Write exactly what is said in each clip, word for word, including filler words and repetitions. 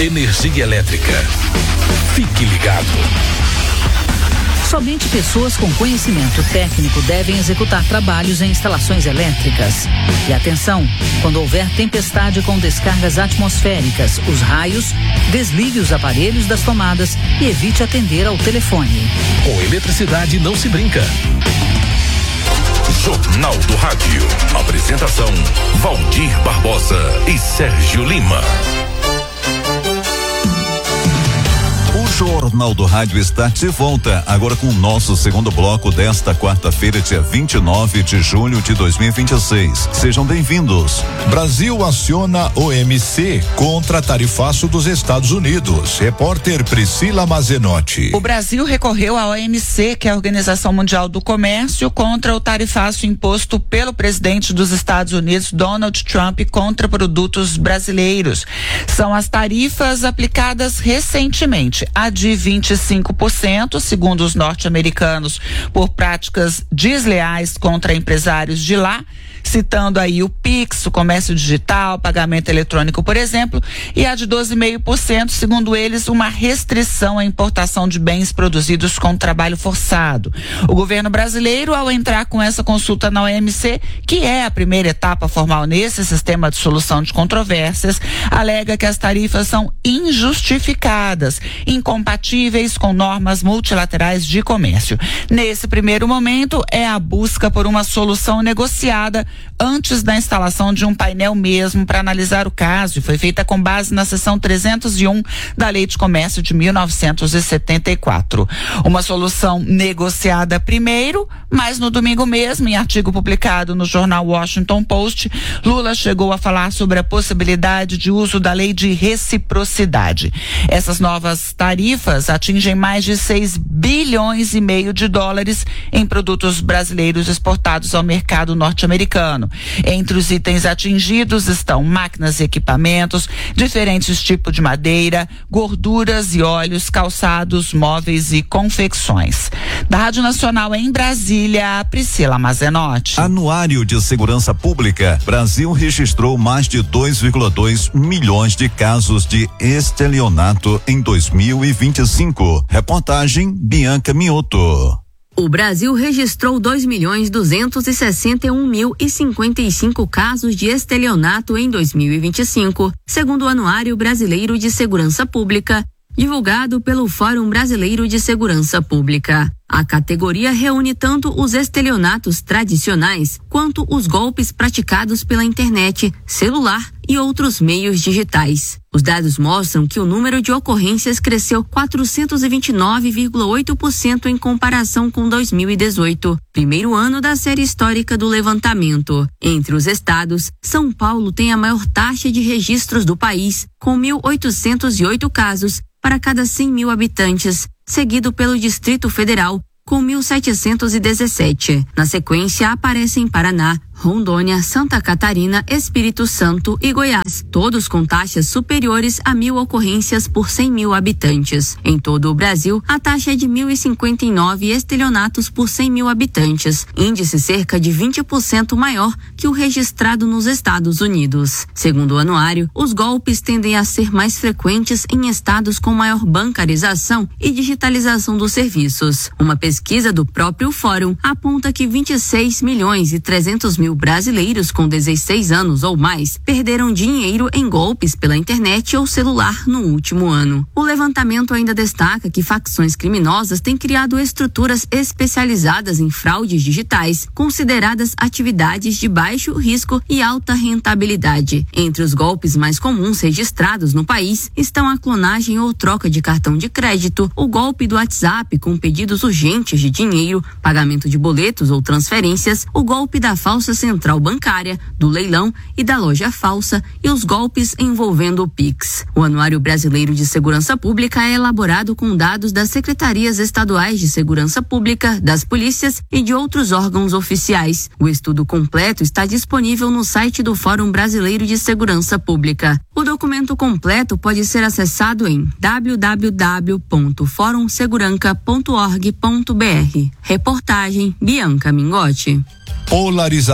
Energia elétrica. Fique ligado. Somente pessoas com conhecimento técnico devem executar trabalhos em instalações elétricas. E atenção, quando houver tempestade com descargas atmosféricas, os raios, desligue os aparelhos das tomadas e evite atender ao telefone. Com eletricidade não se brinca. Jornal do Rádio. Apresentação: Valdir Barbosa e Sérgio Lima. O Jornal do Rádio está de volta, agora com o nosso segundo bloco desta quarta-feira, dia vinte e nove de julho de dois mil e vinte e seis. Sejam bem-vindos. Brasil aciona O M C contra tarifaço dos Estados Unidos. Repórter Priscila Mazenotti. O Brasil recorreu à O M C, que é a Organização Mundial do Comércio, contra o tarifaço imposto pelo presidente dos Estados Unidos, Donald Trump, contra produtos brasileiros. São as tarifas aplicadas recentemente. A de vinte e cinco por cento, segundo os norte-americanos, por práticas desleais contra empresários de lá, citando aí o Pix, o comércio digital, pagamento eletrônico, por exemplo, e a de doze vírgula cinco por cento, segundo eles, uma restrição à importação de bens produzidos com trabalho forçado. O governo brasileiro, ao entrar com essa consulta na O M C, que é a primeira etapa formal nesse sistema de solução de controvérsias, alega que as tarifas são injustificadas, incompatíveis com normas multilaterais de comércio. Nesse primeiro momento, é a busca por uma solução negociada antes da instalação de um painel mesmo para analisar o caso, e foi feita com base na seção trezentos e um da Lei de Comércio de mil novecentos e setenta e quatro. Uma solução negociada primeiro, mas no domingo mesmo, em artigo publicado no jornal Washington Post, Lula chegou a falar sobre a possibilidade de uso da lei de reciprocidade. Essas novas tarifas atingem mais de seis bilhões e meio de dólares em produtos brasileiros exportados ao mercado norte-americano. Entre os itens atingidos estão máquinas e equipamentos, diferentes tipos de madeira, gorduras e óleos, calçados, móveis e confecções. Da Rádio Nacional em Brasília, Priscila Mazenotti. Anuário de Segurança Pública. Brasil registrou mais de dois vírgula dois milhões de casos de estelionato em dois mil e vinte e cinco. Reportagem Bianca Mioto. O Brasil registrou dois milhões duzentos e sessenta e um mil e cinquenta e cinco casos de estelionato em dois mil e vinte e cinco, segundo o Anuário Brasileiro de Segurança Pública, divulgado pelo Fórum Brasileiro de Segurança Pública. A categoria reúne tanto os estelionatos tradicionais quanto os golpes praticados pela internet, celular e outros meios digitais. Os dados mostram que o número de ocorrências cresceu quatrocentos e vinte e nove vírgula oito por cento em comparação com dois mil e dezoito, primeiro ano da série histórica do levantamento. Entre os estados, São Paulo tem a maior taxa de registros do país, com mil oitocentos e oito casos para cada cem mil habitantes, seguido pelo Distrito Federal, com mil setecentos e dezessete. Na sequência, aparecem Paraná, Rondônia, Santa Catarina, Espírito Santo e Goiás, todos com taxas superiores a mil ocorrências por cem mil habitantes. Em todo o Brasil, a taxa é de mil e cinquenta e nove estelionatos por cem mil habitantes, índice cerca de vinte por cento maior que o registrado nos Estados Unidos. Segundo o anuário, os golpes tendem a ser mais frequentes em estados com maior bancarização e digitalização dos serviços. Uma pesquisa do próprio Fórum aponta que vinte e seis milhões e trezentos mil brasileiros com dezesseis anos ou mais perderam dinheiro em golpes pela internet ou celular no último ano. O levantamento ainda destaca que facções criminosas têm criado estruturas especializadas em fraudes digitais, consideradas atividades de baixo risco e alta rentabilidade. Entre os golpes mais comuns registrados no país estão a clonagem ou troca de cartão de crédito, o golpe do WhatsApp com pedidos urgentes de dinheiro, pagamento de boletos ou transferências, o golpe da falsa central bancária, do leilão e da loja falsa e os golpes envolvendo o Pix. O Anuário Brasileiro de Segurança Pública é elaborado com dados das Secretarias Estaduais de Segurança Pública, das polícias e de outros órgãos oficiais. O estudo completo está disponível no site do Fórum Brasileiro de Segurança Pública. O documento completo pode ser acessado em w w w ponto forum seguranca ponto org ponto b r. Reportagem Bianca Mingotti. Polarização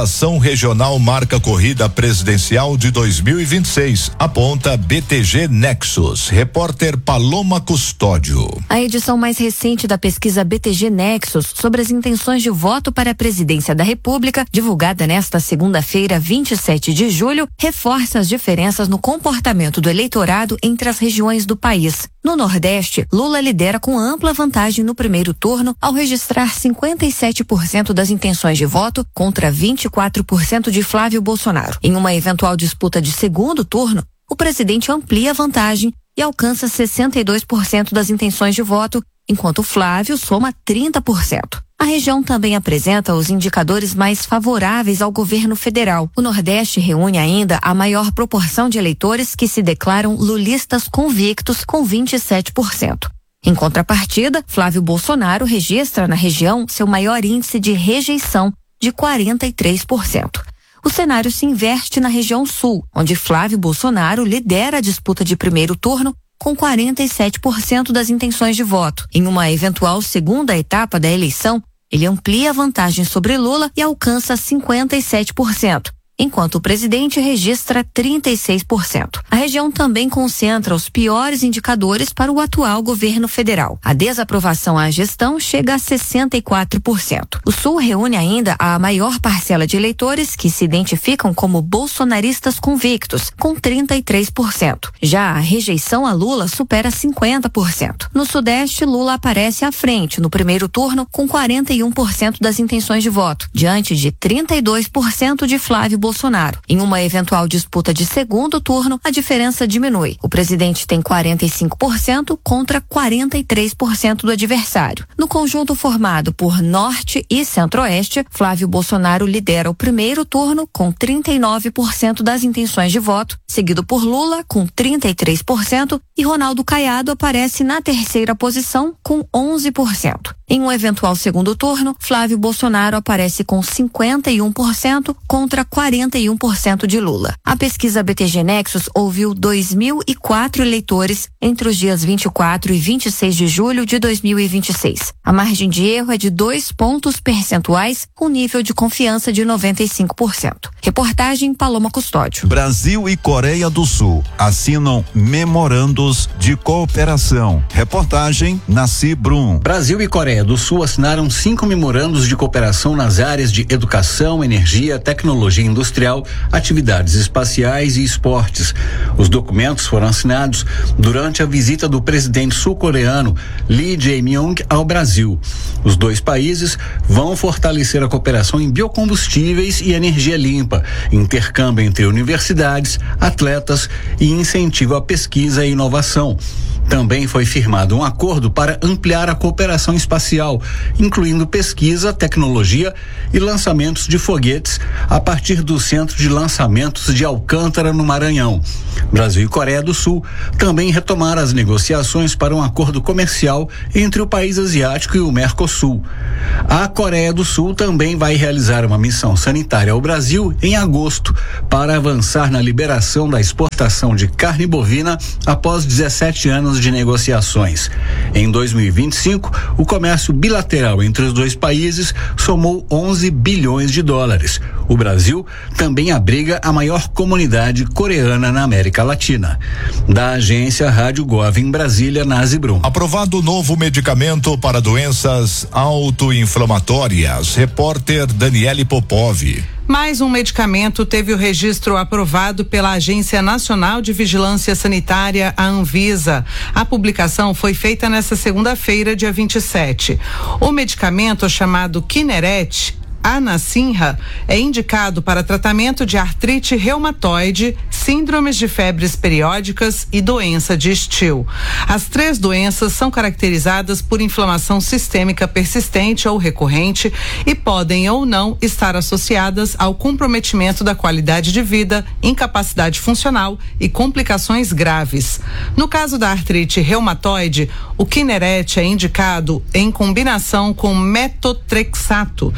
Associação Regional marca corrida presidencial de dois mil e vinte e seis, aponta B T G Nexus. Repórter Paloma Custódio. A edição mais recente da pesquisa B T G Nexus sobre as intenções de voto para a presidência da República, divulgada nesta segunda-feira, vinte e sete de julho, reforça as diferenças no comportamento do eleitorado entre as regiões do país. No Nordeste, Lula lidera com ampla vantagem no primeiro turno ao registrar cinquenta e sete por cento das intenções de voto contra vinte e quatro por cento de Flávio Bolsonaro. Em uma eventual disputa de segundo turno, o presidente amplia a vantagem e alcança sessenta e dois por cento das intenções de voto, enquanto Flávio soma trinta por cento. A região também apresenta os indicadores mais favoráveis ao governo federal. O Nordeste reúne ainda a maior proporção de eleitores que se declaram lulistas convictos, com vinte e sete por cento. Em contrapartida, Flávio Bolsonaro registra na região seu maior índice de rejeição, de quarenta e três por cento. O cenário se inverte na região sul, onde Flávio Bolsonaro lidera a disputa de primeiro turno com quarenta e sete por cento das intenções de voto. Em uma eventual segunda etapa da eleição, ele amplia a vantagem sobre Lula e alcança cinquenta e sete por cento, enquanto o presidente registra trinta e seis por cento. A região também concentra os piores indicadores para o atual governo federal. A desaprovação à gestão chega a sessenta e quatro por cento. O Sul reúne ainda a maior parcela de eleitores que se identificam como bolsonaristas convictos, com trinta e três por cento. Já a rejeição a Lula supera cinquenta por cento. No Sudeste, Lula aparece à frente no primeiro turno com quarenta e um por cento das intenções de voto, diante de trinta e dois por cento de Flávio Bolsonaro. Bolsonaro. Em uma eventual disputa de segundo turno, a diferença diminui. O presidente tem quarenta e cinco por cento contra quarenta e três por cento do adversário. No conjunto formado por Norte e Centro-Oeste, Flávio Bolsonaro lidera o primeiro turno com trinta e nove por cento das intenções de voto, seguido por Lula com trinta e três por cento e Ronaldo Caiado aparece na terceira posição com onze por cento. Em um eventual segundo turno, Flávio Bolsonaro aparece com cinquenta e um por cento contra quarenta e um por cento de Lula. A pesquisa B T G Nexus ouviu dois mil e quatro eleitores entre os dias vinte e quatro e vinte e seis de julho de dois mil e vinte e seis. A margem de erro é de dois pontos percentuais, com nível de confiança de noventa e cinco por cento. Reportagem Paloma Custódio. Brasil e Coreia do Sul assinam memorandos de cooperação. Reportagem Nasci Brum. Brasil e Coreia do Sul assinaram cinco memorandos de cooperação nas áreas de educação, energia, tecnologia industrial, atividades espaciais e esportes. Os documentos foram assinados durante a visita do presidente sul-coreano Lee Jae-myung ao Brasil. Os dois países vão fortalecer a cooperação em biocombustíveis e energia limpa, intercâmbio entre universidades, atletas e incentivo à pesquisa e inovação. Também foi firmado um acordo para ampliar a cooperação espacial, incluindo pesquisa, tecnologia e lançamentos de foguetes a partir do Centro de Lançamentos de Alcântara, no Maranhão. Brasil e Coreia do Sul também retomaram as negociações para um acordo comercial entre o país asiático e o Mercosul. A Coreia do Sul também vai realizar uma missão sanitária ao Brasil em agosto para avançar na liberação da exportação de carne bovina após dezessete anos de negociações. Em dois mil e vinte e cinco, o comércio bilateral entre os dois países somou onze bilhões de dólares. O Brasil também abriga a maior comunidade coreana na América Latina. Da agência Rádio Gov em Brasília, Nazi Brum. Aprovado novo medicamento para doenças autoinflamatórias. Repórter Daniele Popov. Mais um medicamento teve o registro aprovado pela Agência Nacional de Vigilância Sanitária, a Anvisa. A publicação foi feita nesta segunda-feira, dia vinte e sete. O medicamento, chamado Kineret Anasinha, é indicado para tratamento de artrite reumatoide, síndromes de febres periódicas e doença de Still. As três doenças são caracterizadas por inflamação sistêmica persistente ou recorrente e podem ou não estar associadas ao comprometimento da qualidade de vida, incapacidade funcional e complicações graves. No caso da artrite reumatoide, o Kineret é indicado em combinação com metotrexato para o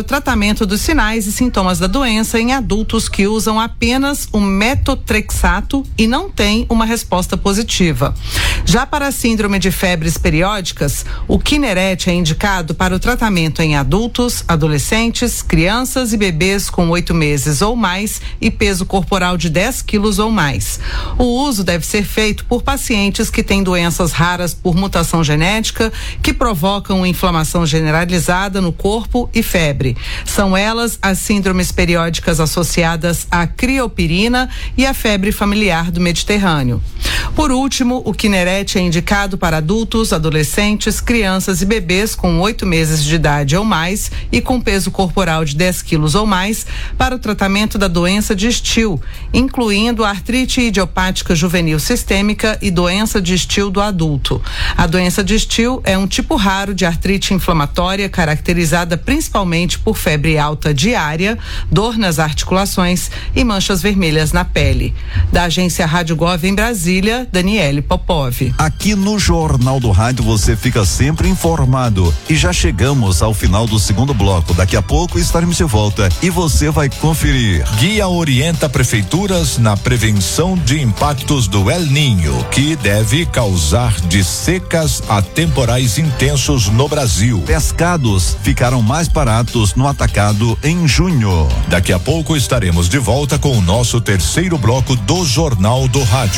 tratamento dos sinais e sintomas da doença em adultos que usam apenas o metotrexato e não têm uma resposta positiva. Já para a síndrome de febres periódicas, o Kineret é indicado para o tratamento em adultos, adolescentes, crianças e bebês com oito meses ou mais e peso corporal de dez quilos ou mais. O uso deve ser feito por pacientes que têm doenças raras por mutação genética que provocam inflamação generalizada no corpo e febre. São elas as síndromes periódicas associadas à criopirina e à febre familiar do Mediterrâneo. Por último, o Kineret é indicado para adultos, adolescentes, crianças e bebês com oito meses de idade ou mais e com peso corporal de dez quilos ou mais para o tratamento da doença de Still, incluindo a artrite idiopática juvenil sistêmica e doença de Still do adulto. A doença de Still é um tipo raro de artrite inflamatória caracterizada principalmente por febre alta diária, dor nas articulações e manchas vermelhas na pele. Da agência Rádio Gov em Brasília, Daniele Popov. Aqui no Jornal do Rádio você fica sempre informado e já chegamos ao final do segundo bloco. Daqui a pouco estaremos de volta e você vai conferir. Guia orienta prefeituras na prevenção de impactos do El Niño, que deve causar de secas a temporais intensos no Brasil. Pescados ficaram mais baratos no atacado em junho. Daqui a pouco estaremos de volta com o nosso terceiro bloco do Jornal do Rádio.